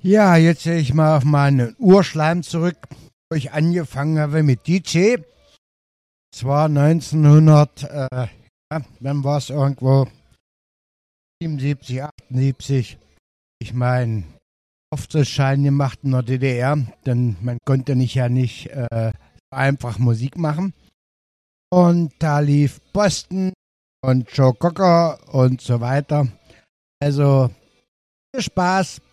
Ja, jetzt sehe ich mal auf meinen Urschleim zurück, wo ich angefangen habe mit DJ. Zwar 1900, wann war es irgendwo? 77, 78. Ich meine, Auftrittsschein gemacht in der DDR, denn man konnte nicht einfach Musik machen. Und da lief Boston und Joe Cocker und so weiter. Also viel Spaß